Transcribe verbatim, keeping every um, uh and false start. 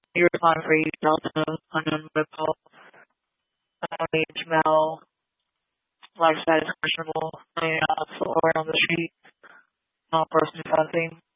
You respond for each Delta, unknown protocol, unknown age, male, life status questionable, unknown or on the street, non-person funding.